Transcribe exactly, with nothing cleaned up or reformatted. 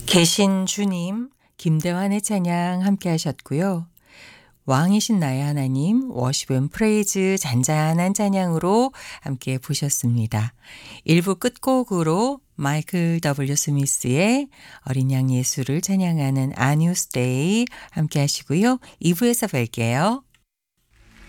계신 주님, 김대환의 찬양 함께 하셨고요. 왕이신 나의 하나님, 워십 앤 프레이즈 잔잔한 찬양으로 함께 보셨습니다. 일 부 끝곡으로 마이클 더블유 스미스의 어린 양 예수를 찬양하는 아뉴스 데이 함께 하시고요. 이 부에서 뵐게요.